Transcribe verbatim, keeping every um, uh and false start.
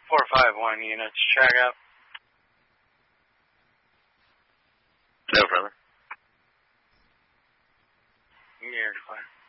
four five one units, track up. No, brother. You're fine.